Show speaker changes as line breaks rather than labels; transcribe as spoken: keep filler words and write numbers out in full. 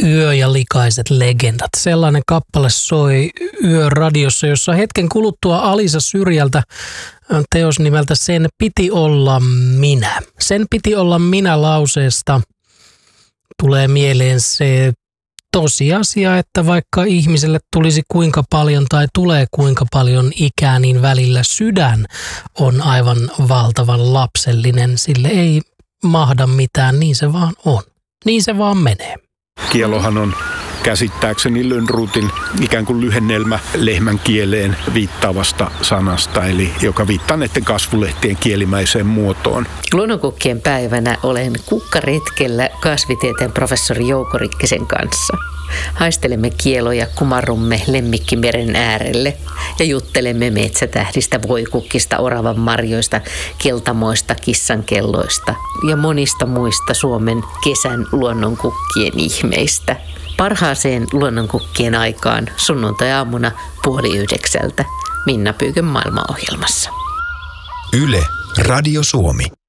Yö ja likaiset legendat. Sellainen kappale soi Yöradiossa, jossa hetken kuluttua Alisa Syrjältä teos nimeltä Sen piti olla minä. Sen piti olla minä lauseesta tulee mieleen se tosiasia, että vaikka ihmiselle tulisi kuinka paljon tai tulee kuinka paljon ikää, niin välillä sydän on aivan valtavan lapsellinen. Sille ei mahda mitään, niin se vaan on. Niin se vaan menee.
Kielohan on käsittääkseni Lönnrotin ikään kuin lyhennelmä lehmän kieleen viittaavasta sanasta, eli joka viittaa näiden kasvulehtien kielimäiseen muotoon.
Luonnonkukkien päivänä olen kukkaretkellä kasvitieteen professori Jouko Rikkisen kanssa. Haistelemme kieloja, kumarrumme lemmikkimeren äärelle ja juttelemme metsätähdistä, voikukkista, oravan marjoista, keltamoista, kissankelloista ja monista muista Suomen kesän luonnonkukkien ihmeistä. Parhaaseen luonnonkukkien aikaan sunnuntai-aamuna puoli yhdeksältä Minna Pyykön maailmaohjelmassa.
Yle, Radio Suomi.